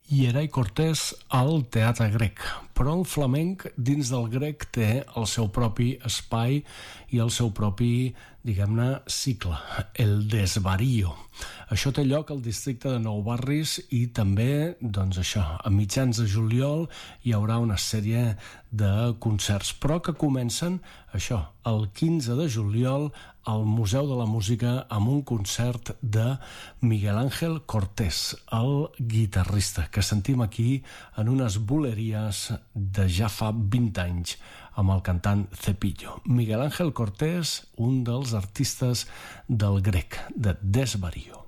Hierai Cortés al teatre grec, però el flamenc dins del grec té el seu propi espai i el seu propi, diguem-ne, cicle, el desvarío. Això té lloc al districte de Nou Barris i també, doncs això, a mitjans de juliol hi haurà una sèrie de concerts, però que comencen, això, el 15 de juliol al Museu de la Música amb un concert de Miguel Ángel Cortés, el guitarrista, que sentim aquí en unes buleries de ja fa 20 anys amb el cantant Cepillo. Miguel Ángel Cortés, un dels artistes del grec, de Desvarío.